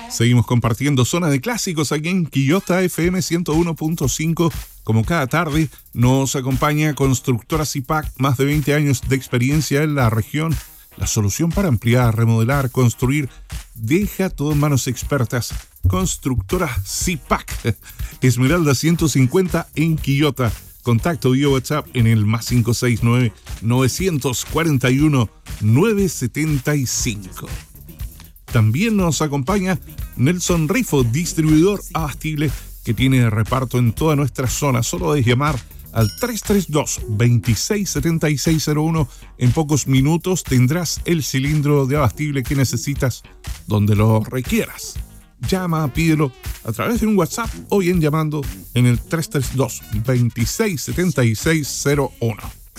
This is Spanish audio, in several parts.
Seguimos compartiendo zona de clásicos aquí en Quillota FM 101.5. Como cada tarde nos acompaña Constructora Zipac, más de 20 años de experiencia en la región. La solución para ampliar, remodelar, construir, deja todo en manos expertas. Constructora Zipac, Esmeralda 150 en Quillota. Contacto vía WhatsApp en el +569 941 975. También nos acompaña Nelson Rifo, distribuidor abastible que tiene reparto en toda nuestra zona. Solo debes llamar al 332-267601. En pocos minutos tendrás el cilindro de abastible que necesitas donde lo requieras. Llama, pídelo a través de un WhatsApp o bien llamando en el 332-267601.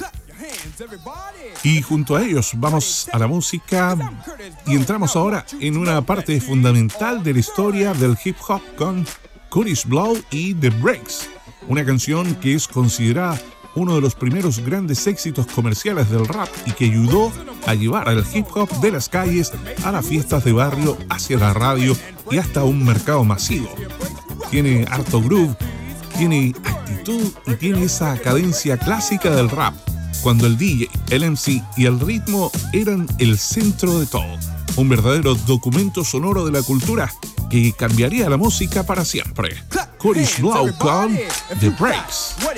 Y junto a ellos vamos a la música y entramos ahora en una parte fundamental de la historia del hip hop con Kurtis Blow y The Breaks, una canción que es considerada uno de los primeros grandes éxitos comerciales del rap y que ayudó a llevar al hip hop de las calles a las fiestas de barrio, hacia la radio y hasta un mercado masivo. Tiene harto groove, tiene actitud y tiene esa cadencia clásica del rap, cuando el DJ, el MC y el ritmo eran el centro de todo. Un verdadero documento sonoro de la cultura que cambiaría la música para siempre. Kurtis Blow con The Breaks.